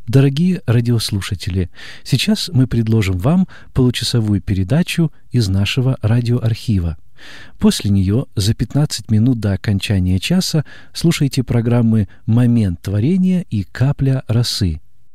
Дорогие радиослушатели, сейчас мы предложим вам получасовую передачу из нашего радиоархива. После нее за 15 минут до окончания часа слушайте программы «Момент творения» и «Капля росы».